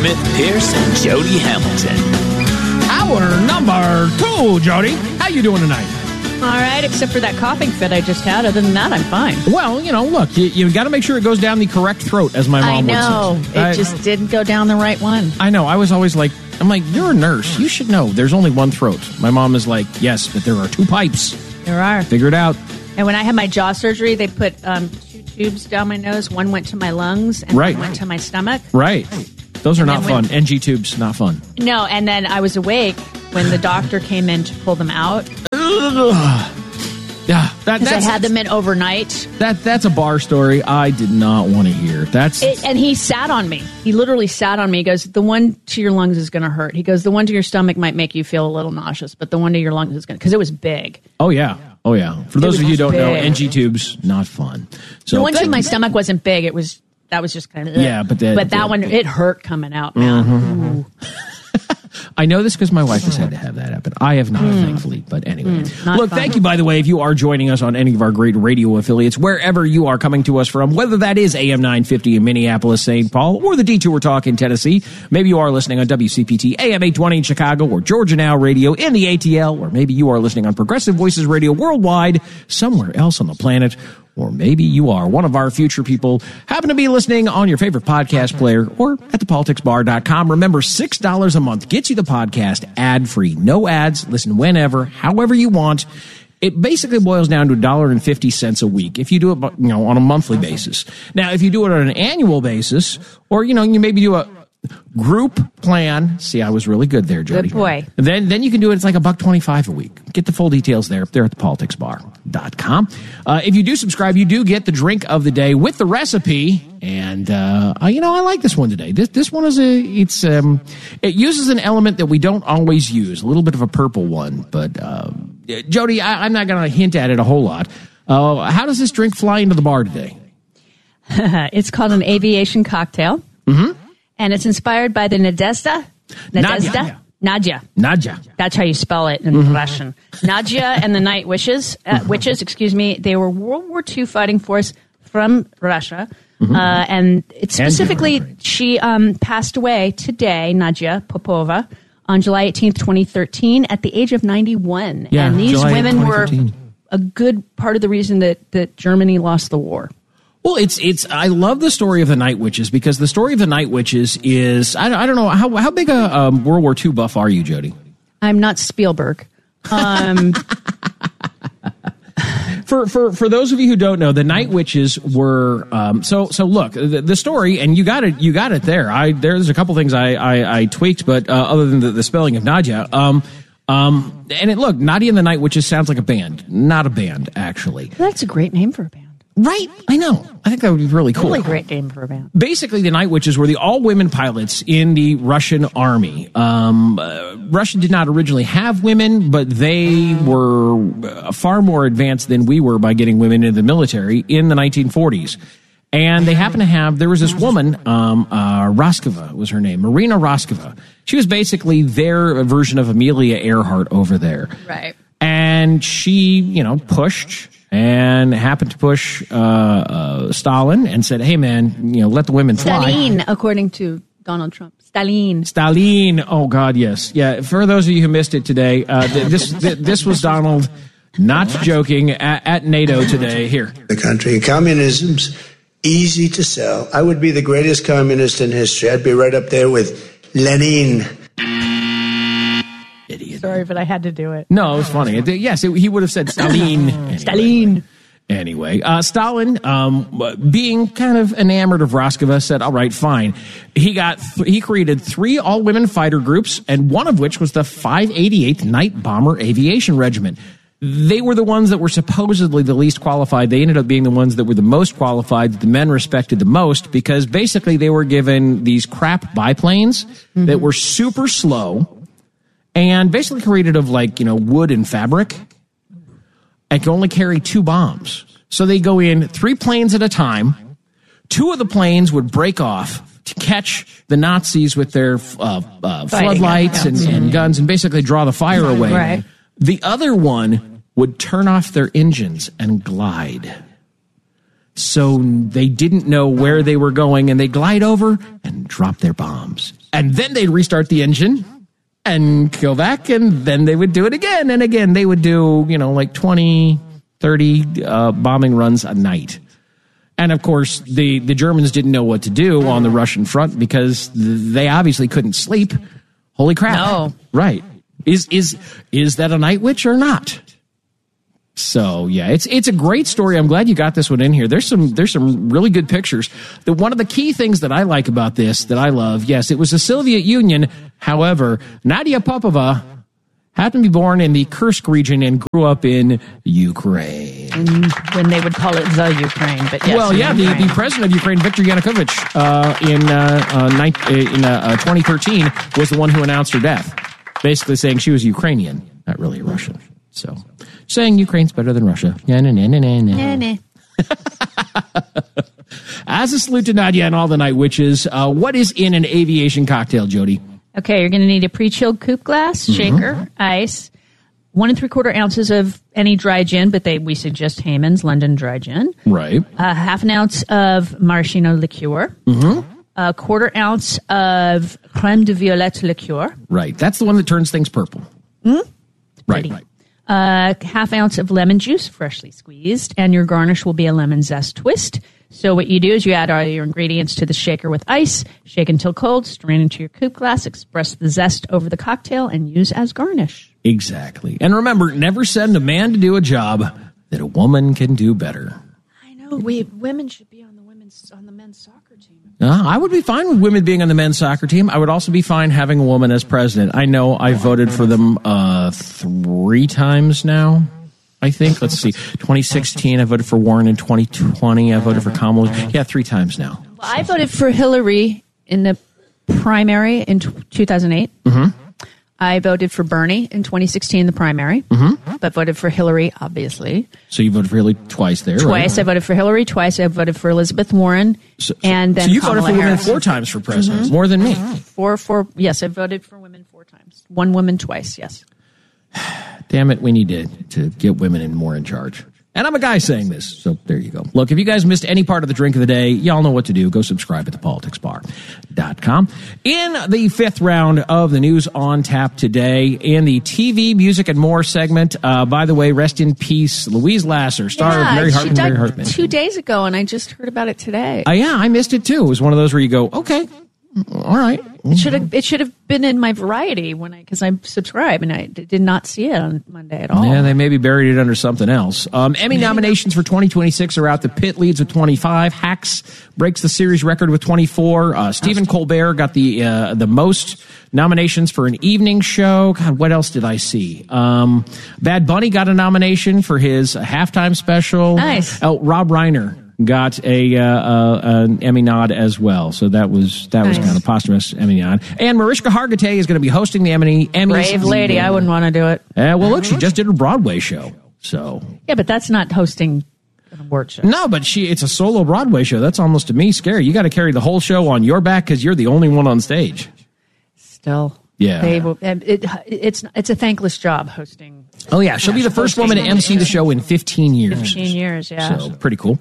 Smith Pierce and Jody Hamilton. Hour number 2, Jody. How you doing tonight? All right, except for that coughing fit I just had. Other than that, I'm fine. Well, look, you got to make sure it goes down the correct throat, as my mom would say. I know. It just didn't go down the right one. I know. I was always like, you're a nurse. You should know. There's only one throat. My mom is like, yes, but there are 2 pipes. There are. Figure it out. And when I had my jaw surgery, they put 2 tubes down my nose. One went to my lungs and one went to my stomach. Right. Those are not fun. NG tubes, not fun. No, and then I was awake when the doctor came in to pull them out. Yeah, because I had them in overnight. That's a bar story I did not want to hear. And he sat on me. He literally sat on me. He goes, the one to your lungs is going to hurt. He goes, the one to your stomach might make you feel a little nauseous, but the one to your lungs is going to, because it was big. Oh, yeah. For those of you who don't know, NG tubes, not fun. So the one to my stomach wasn't big. That was just kind of... Yeah, but that one, it hurt coming out, man. Mm-hmm. I know this because my wife has had to have that happen. I have not, thankfully. But anyway. Look, thank you, by the way, if you are joining us on any of our great radio affiliates, wherever you are coming to us from, whether that is AM 950 in Minneapolis, St. Paul, or the Detour Talk in Tennessee. Maybe you are listening on WCPT AM 820 in Chicago, or Georgia Now Radio in the ATL, or maybe you are listening on Progressive Voices Radio worldwide, somewhere else on the planet. Or maybe you are one of our future people, happen to be listening on your favorite podcast player or at thepoliticsbar.com. Remember, $6 a month gets you the podcast ad-free. No ads. Listen whenever, however you want. It basically boils down to $1.50 a week if you do it on a monthly basis. Now, if you do it on an annual basis, or, you maybe do a group plan. See, I was really good there, Jody. Good boy. Then you can do it. It's like $1.25 a week. Get the full details there at thepoliticsbar.com. If you do subscribe, you do get the drink of the day with the recipe. And, I like this one today. This one is it uses an element that we don't always use, a little bit of a purple one. But, Jody, I'm not going to hint at it a whole lot. How does this drink fly into the bar today? It's called an aviation cocktail. Mm-hmm. And it's inspired by the Nadezhda. Nadia. That's how you spell it in Russian. Nadia and the Night Witches. They were World War II fighting force from Russia. And it's specifically, she passed away today, Nadia Popova, on July 18th, 2013, at the age of 91. Yeah, and these July women were a good part of the reason that Germany lost the war. Well, I love the story of the Night Witches because the story of the Night Witches is, I don't know, how big a World War II buff are you, Jody? I'm not Spielberg. For those of you who don't know, the Night Witches were, so look, the story, and you got it there. There's a couple things I tweaked, but, other than the spelling of Nadia, look, Nadia and the Night Witches sounds like a band, not a band, actually. That's a great name for a band. Right, I know. I think that would be really cool. Really great name for a band. Basically, the Night Witches were the all-women pilots in the Russian army. Russia did not originally have women, but they were far more advanced than we were by getting women into the military in the 1940s. And they happened to have, there was this woman, Roskova was her name, Marina Roskova. She was basically their version of Amelia Earhart over there. Right. And she, pushed and happened to push Stalin and said, hey, man, let the women fly. Stalin, according to Donald Trump. Stalin. Oh, God, yes. Yeah, for those of you who missed it today, this was Donald not joking at NATO today. Here. The country. Communism's easy to sell. I would be the greatest communist in history. I'd be right up there with Lenin. Idiot. Sorry, but I had to do it. No, it was funny. Yes, he would have said Stalin. Anyway. Stalin. Anyway, Stalin, being kind of enamored of Roskova, said, all right, fine. He created 3 all-women fighter groups, and one of which was the 588th Night Bomber Aviation Regiment. They were the ones that were supposedly the least qualified. They ended up being the ones that were the most qualified, that the men respected the most, because basically they were given these crap biplanes that were super slow, and basically created of wood and fabric, and can only carry 2 bombs. So they go in 3 planes at a time. 2 of the planes would break off to catch the Nazis with their floodlights and guns and basically draw the fire away. Right. The other one would turn off their engines and glide. So they didn't know where they were going, and they glide over and drop their bombs. And then they'd restart the engine and go back, and then they would do it again. And again, they would do, like 20, 30 bombing runs a night. And, of course, the Germans didn't know what to do on the Russian front because they obviously couldn't sleep. Holy crap. No. Right. Is that a night witch or not? So, yeah, it's a great story. I'm glad you got this one in here. There's some really good pictures. One of the key things that I like about this, that I love, yes, it was the Soviet Union. However, Nadia Popova happened to be born in the Kursk region and grew up in Ukraine. When they would call it the Ukraine, but yes. Well, yeah, the president of Ukraine, Viktor Yanukovych, in 2013, was the one who announced her death, basically saying she was Ukrainian, not really Russian. So, saying Ukraine's better than Russia. As a salute to Nadia and all the night witches, what is in an aviation cocktail, Jody? Okay, you're going to need a pre-chilled coupe glass, shaker, ice, 1 3/4 ounces of any dry gin, but we suggest Hayman's London Dry Gin. Right. Half an ounce of maraschino liqueur. A 1/4 ounce of crème de violette liqueur. Right. That's the one that turns things purple. Right. Half ounce of lemon juice, freshly squeezed, and your garnish will be a lemon zest twist. So what you do is you add all your ingredients to the shaker with ice, shake until cold, strain into your coupe glass, express the zest over the cocktail, and use as garnish. Exactly. And remember, never send a man to do a job that a woman can do better. I know. Women should be on the men's soccer team. I would be fine with women being on the men's soccer team. I would also be fine having a woman as president. I know I voted for them 3 times now. I think. Let's see. 2016, I voted for Warren. In 2020, I voted for Kamala. Yeah, 3 times now. Well, I voted for Hillary in the primary in 2008. I voted for Bernie in 2016 in the primary, but voted for Hillary, obviously. So you voted for Hillary twice there, Twice. Right? I voted for Hillary. Twice I voted for Elizabeth Warren. And then so you Kamala voted for women Harris. 4 times for president, more than me. Yes, I voted for women 4 times. 1 woman twice, yes. Damn it, we need to get women more in charge. And I'm a guy saying this, so there you go. Look, if you guys missed any part of the drink of the day, y'all know what to do. Go subscribe at thepoliticsbar.com. In the 5th round of the News on Tap today, in the TV, music, and more segment, by the way, rest in peace, Louise Lasser, star of Mary Hartman. She died Mary Hartman. 2 days ago, and I just heard about it today. Yeah, I missed it too. It was one of those where you go, okay, all right. It should have been in my Variety because I subscribe, and I did not see it on Monday at all. Yeah, they maybe buried it under something else. Emmy nominations for 2026 are out. The Pit leads with 25. Hacks breaks the series record with 24. Stephen Colbert got the most nominations for an evening show. God, what else did I see? Bad Bunny got a nomination for his halftime special. Nice. Rob Reiner got an Emmy nod as well, so that was nice. Kind of posthumous Emmy nod. And Mariska Hargitay is going to be hosting the Emmys. Brave lady, I wouldn't want to do it. Well, look, she just did a Broadway show, so yeah, but that's not hosting an award show. No, but it's a solo Broadway show. That's almost to me scary. You got to carry the whole show on your back because you're the only one on stage. Still, yeah, it's a thankless job hosting. Oh, yeah. She'll be the first woman to MC the show in 15 years. 15 years, yeah. So, pretty cool.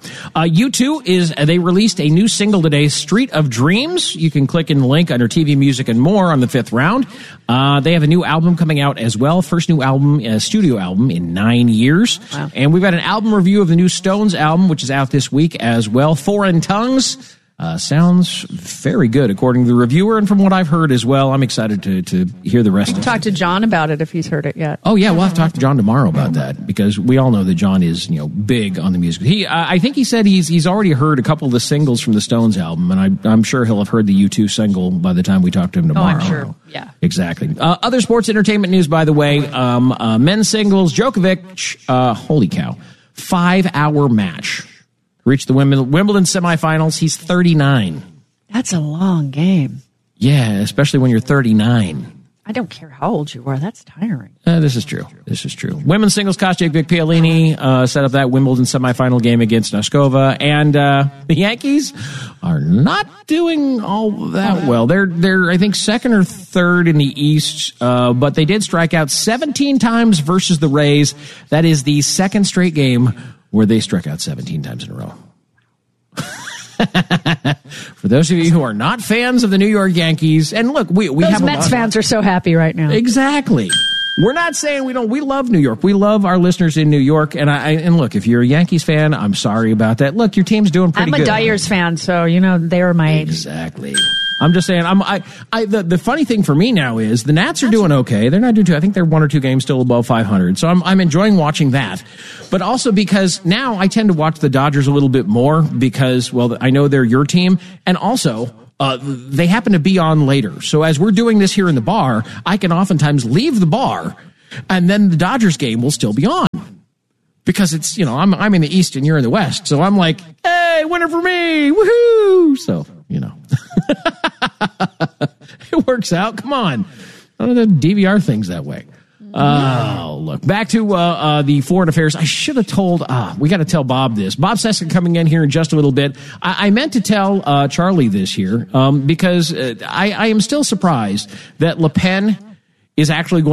U2 they released a new single today, Street of Dreams. You can click in the link under TV, music, and more on the 5th round. They have a new album coming out as well. First new album, studio album in 9 years. Wow. And we've got an album review of the new Stones album, which is out this week as well. Foreign Tongues. Sounds very good, according to the reviewer, and from what I've heard as well. I'm excited to hear the rest of it. Talk to John about it if he's heard it yet. Oh, yeah, we'll have to talk to John tomorrow about that, because we all know that John is, big on the music. I think he said he's already heard a couple of the singles from the Stones album, and I'm sure he'll have heard the U2 single by the time we talk to him tomorrow. Oh, I'm sure, yeah. Exactly. Other sports entertainment news, by the way, men's singles, Djokovic, holy cow, 5-hour match. Reached the Wimbledon semifinals. He's 39. That's a long game. Yeah, especially when you're 39. I don't care how old you are. That's tiring. This is true. Women's singles, Vic Pialini set up that Wimbledon semifinal game against Noskova, and the Yankees are not doing all that well. They're I think 2nd or 3rd in the East, but they did strike out 17 times versus the Rays. That is the 2nd straight game where they struck out 17 times in a row. For those of you who are not fans of the New York Yankees, and look, we Those have Mets fans are so happy right now. Exactly. We're not saying we don't. We love New York. We love our listeners in New York. And look, if you're a Yankees fan, I'm sorry about that. Look, your team's doing pretty good. I'm a Dyers fan, so they were my age. Exactly. I'm just saying. The funny thing for me now is the Nats are doing okay. They're not doing too. I think they're 1 or 2 games still above 500. So I'm enjoying watching that. But also because now I tend to watch the Dodgers a little bit more because, well, I know they're your team, and also. They happen to be on later. So as we're doing this here in the bar, I can oftentimes leave the bar and then the Dodgers game will still be on. Because it's, I'm in the East and you're in the West. So I'm like, hey, winner for me. Woohoo. So, it works out. Come on. I don't know, DVR things that way. Oh, look. Back to the foreign affairs. I should have told, we got to tell Bob this. Bob Cesca coming in here in just a little bit. I meant to tell Charlie this here because I am still surprised that Le Pen is actually going